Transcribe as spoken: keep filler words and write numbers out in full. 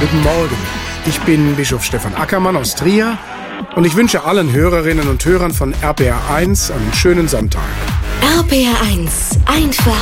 Guten Morgen. Ich bin Bischof Stefan Ackermann aus Trier und ich wünsche allen Hörerinnen und Hörern von R P R eins einen schönen Sonntag. R P R eins, einfach